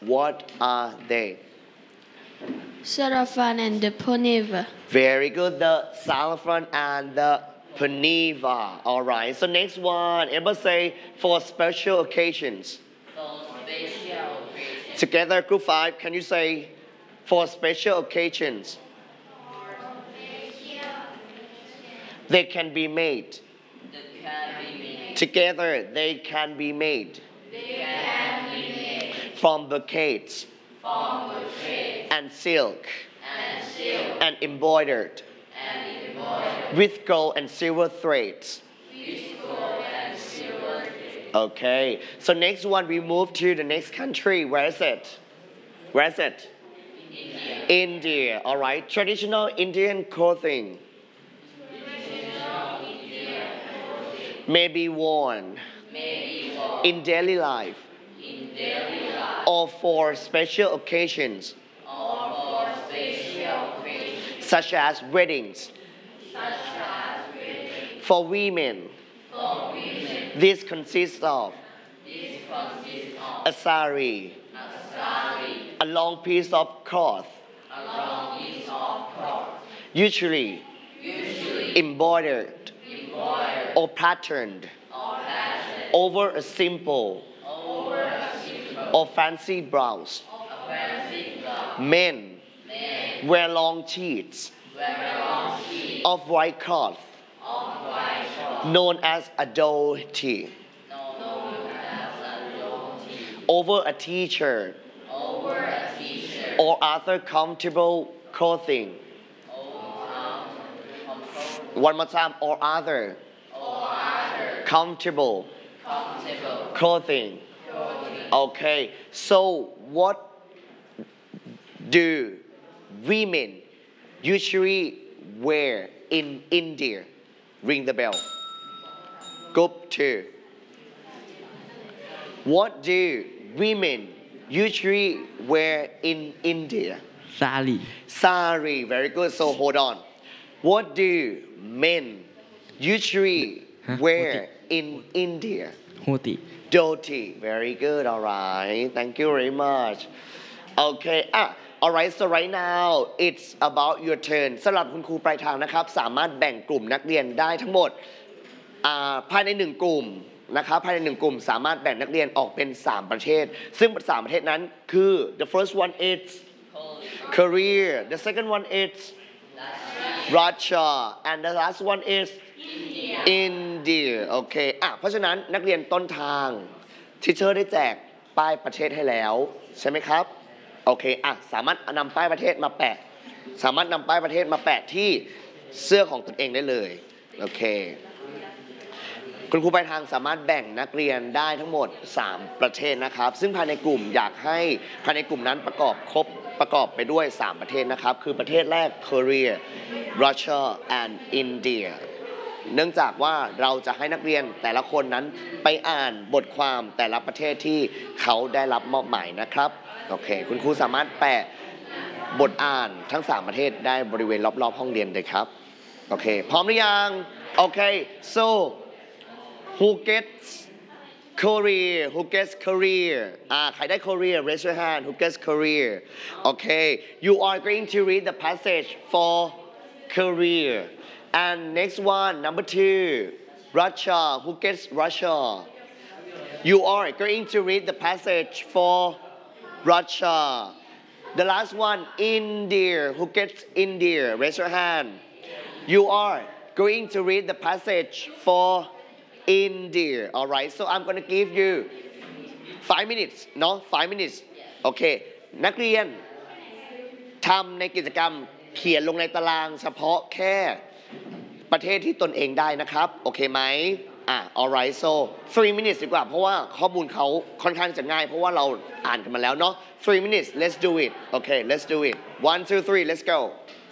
What are they? Sarafan and the Poniva. Very good. The saffron and the paniva. All right. So next one. Everybody say for special occasions. Together, group 5. Can you say for special occasions? They can be made. Together, they can be made. From brocades and silk and embroidered with gold and silver threads. Okay, so next one we move to the next country. Where is it? Where is it? India. All right, traditional Indian clothing may be worn in daily life or for special occasions such as weddings. For women, this consists of a sari, a long piece of cloth, usually embroidered or patterned over a simple or fancy blouse. Men wear long sheets of white cloth known as a dhoti over a t-shirt or other comfortable clothing. One more time, or other comfortable clothing. Okay, so what do women usually wear in India? Ring the bell. Group 2. What do women usually wear in India? Sari. Sari. Very good. So hold on. What do men usually wear in India? Hoti. Dhoti. Very good. All right. Thank you very much. Okay. Alright, so right now it's about your turn สำหรับคุณครูปลายทางนะครับสามารถแบ่งกลุ่มนักเรียนได้ทั้งหมดภายใน1กลุ่มนะครับภายใน1กลุ่มสามารถแบ่งนักเรียนออกเป็น3ประเทศซึ่ง3ประเทศนั้นคือ the first one is Korea the second one is Russia and the last one is India โอเคเพราะฉะนั้นนักเรียนต้นทางทิเชอร์ได้แจกป้ายประเทศให้แล้วใช่ไหมครับโอเคสามารถนำป้ายประเทศมาแปะที่เสื้อของตนเองได้เลยโอเคคุณครูปลายทางสามารถแบ่งนักเรียนได้ทั้งหมด3ประเทศนะครับซึ่งภายในกลุ่มอยากให้ภายในกลุ่มนั้นประกอบไปด้วย3ประเทศนะครับคือประเทศแรก Korea Russia and India เนื่องจากว่าเราจะให้นักเรียนแต่ละคนนั้นไปอ่านบทความแต่ละประเทศที่เขาได้รับมอบหมายนะครับโอเคคุณครูสามารถแปะบทอ่านทั้ง3ประเทศได้บริเวณรอบๆห้องเรียนเลยครับโอเคพร้อมหรือยังโอเค so who gets Korea ใครได้ Korea raise your hand who gets Korea okay you are going to read the passage for Korea and next one number 2 Russia who gets Russia you are going to read the passage for Russia the last one India who gets India raise your hand you are going to read the passage for India alright so I'm going to give you 5 minutes เนาะ5 minutes โอเคนักเรียนทำในกิจกรรมเขียนลงในตารางเฉพาะแค่ประเทศที่ตนเองได้นะครับโอเคไหมalright so 3 minutes ดีกว่าเพราะว่าข้อมูลเขาค่อนข้างจะง่ายเพราะว่าเราอ่านกันมาแล้วเนาะ3 minutes let's do it okay let's do it 1 2 3 let's go